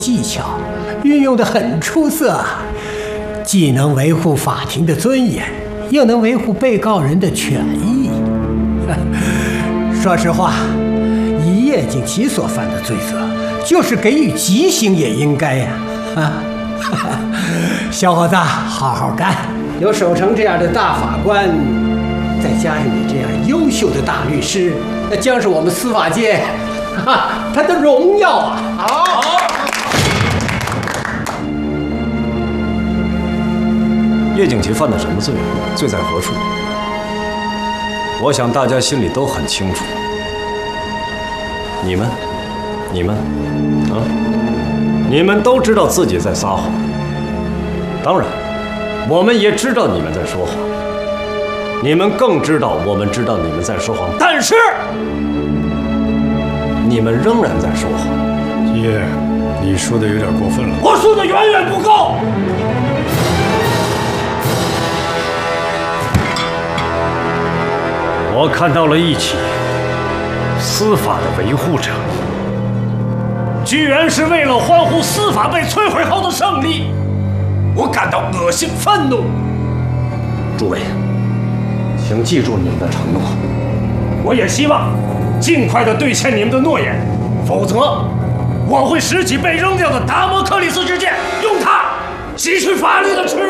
技巧运用得很出色啊，既能维护法庭的尊严，又能维护被告人的权益。说实话，以叶景琦所犯的罪责，就是给予极刑也应该呀！小伙子，好好干！有守成这样的大法官，再加上你这样优秀的大律师，那将是我们司法界他的荣耀啊！好。 叶景琦犯的什么罪？罪在何处？我想大家心里都很清楚。你们啊，你们都知道自己在撒谎。当然，我们也知道你们在说谎。你们更知道，我们知道你们在说谎，但是你们仍然在说谎。 叶，你说的有点过分了。 我说的远远不够。我看到了一起司法的维护者，居然是为了欢呼司法被摧毁后的胜利，我感到恶心愤怒。诸位，请记住你们的承诺，我也希望尽快的兑现你们的诺言，否则我会拾起被扔掉的达摩克里斯之剑，用它洗去法律的耻辱。